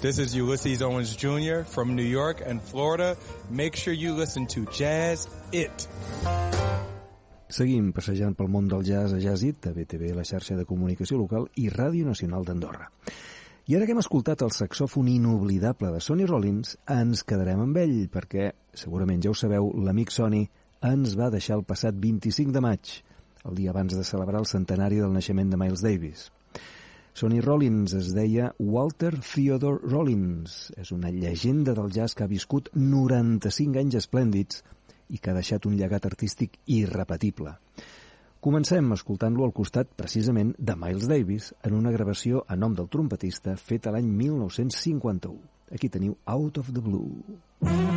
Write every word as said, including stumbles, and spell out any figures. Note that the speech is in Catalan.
This is Ulysses Owens Junior from New York and Florida. Make sure you listen to Jazz It. Seguim passejant pel món del jazz a Jazz It, a B T V, la xarxa de comunicació local, i Ràdio Nacional d'Andorra. I ara que hem escoltat el saxòfon inoblidable de Sonny Rollins, ens quedarem amb ell, perquè, segurament ja ho sabeu, l'amic Sonny ens va deixar el passat vint-i-cinc de maig, el dia abans de celebrar el centenari del naixement de Miles Davis. Sonny Rollins es deia Walter Theodore Rollins. És una llegenda del jazz que ha viscut noranta-cinc anys esplèndids i que ha deixat un llegat artístic irrepetible. Comencem escoltant-lo al costat, precisament, de Miles Davis en una gravació a nom del trompetista feta l'any mil nou-cents cinquanta-u. Aquí teniu Out of the Blue.